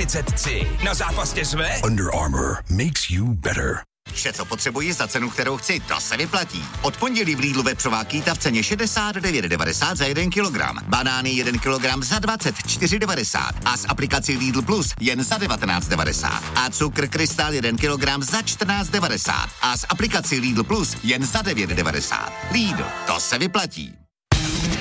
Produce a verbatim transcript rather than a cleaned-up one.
třicet tři. Na zápasě jsme? Under Armour makes you better. Vše, co potřebuji za cenu, kterou chci, to se vyplatí. Od pondělí v Lidlu vepřová kýta v ceně šedesát devět devadesát za jeden kilogram. Banány jeden kilogram za dvacet čtyři devadesát. A s aplikací Lidl Plus jen za devatenáct devadesát. A cukr Krystal jeden kilogram za čtrnáct devadesát. A s aplikací Lidl Plus jen za devět devadesát. Lidl, to se vyplatí.